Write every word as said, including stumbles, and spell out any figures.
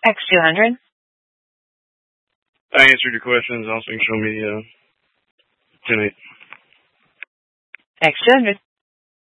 X two hundred. I answered your questions. Also, you can show me uh, ten eight. X two hundred.